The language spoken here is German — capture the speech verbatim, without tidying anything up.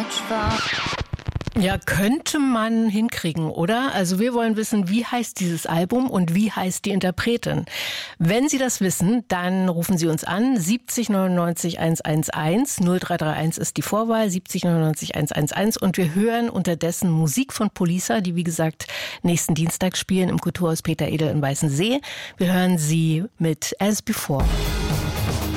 war. Ja, könnte man hinkriegen, oder? Also wir wollen wissen, wie heißt dieses Album und wie heißt die Interpretin? Wenn Sie das wissen, dann rufen Sie uns an. siebzig neunundneunzig hundertelf, null drei drei eins ist die Vorwahl, siebzig neunundneunzig hundertelf. Und wir hören unterdessen Musik von Polisa, die wie gesagt nächsten Dienstag spielen im Kulturhaus Peter Edel in Weißensee. Wir hören sie mit As Before.